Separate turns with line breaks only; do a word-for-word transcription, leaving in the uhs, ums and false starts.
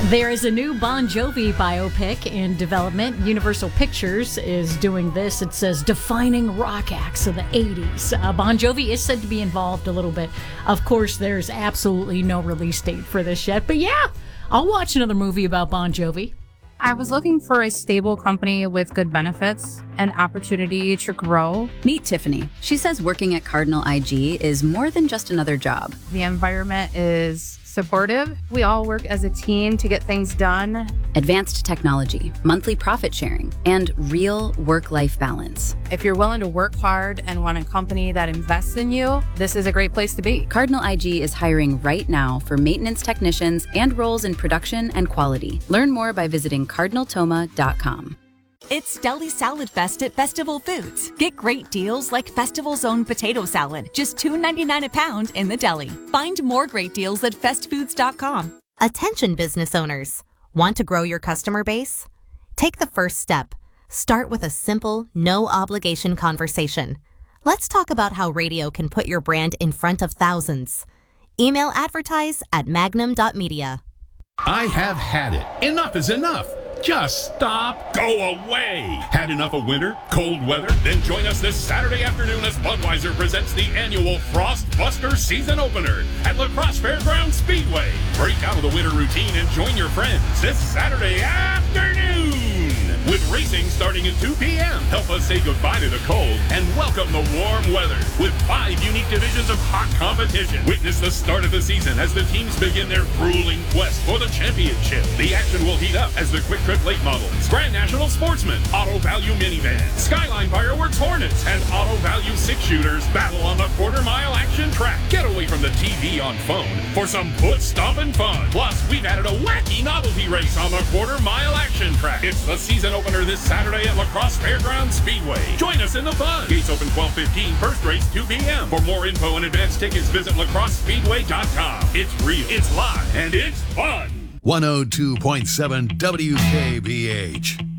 There is a new Bon Jovi biopic in development. Universal Pictures is doing this. It says defining rock acts of the eighties. Uh, Bon Jovi is said to be involved a little bit. Of course, there's absolutely no release date for this yet. But yeah, I'll watch another movie about Bon Jovi.
I was looking for a stable company with good benefits and opportunity to grow.
Meet Tiffany. She says working at Cardinal I G is more than just another job.
The environment is supportive. We all work as a team to get things done.
Advanced technology, monthly profit sharing, and real work-life balance.
If you're willing to work hard and want a company that invests in you, this is a great place to be.
Cardinal I G is hiring right now for maintenance technicians and roles in production and quality. Learn more by visiting cardinal toma dot com.
It's Deli Salad Fest at Festival Foods. Get great deals like Festival's own potato salad, just two ninety-nine a pound in the deli. Find more great deals at fest foods dot com.
Attention business owners. Want to grow your customer base? Take the first step. Start with a simple, no-obligation conversation. Let's talk about how radio can put your brand in front of thousands. Email advertise at magnum dot media.
I have had it. Enough is enough. Just stop. Go away. Had enough of winter, cold weather? Then join us this Saturday afternoon as Budweiser presents the annual Frost Buster season opener at La Crosse Fairgrounds Speedway. Break out of the winter routine and join your friends this Saturday afternoon with racing starting at two p.m. Help us say goodbye to the cold and welcome the warm weather with five unique divisions of hot competition. Witness the start of the season as the teams begin their grueling quest for the championship. The action will heat up as the Quick Trip Late Models, Grand National Sportsman, Auto Value Minivan, Skyline Fireworks Hornets, and Auto Value Six Shooters battle on the quarter mile action track. Get away from the T V on phone for some foot stomping fun. Plus, we've added a wacky novelty race on the quarter mile action track. It's the season opener this Saturday at La Crosse Fairgrounds Speedway. Join us in the fun. Gates open twelve fifteen, first race two p.m. For more info and advance tickets, visit la crosse speedway dot com. It's real, it's live, and it's fun.
one oh two point seven W K B H.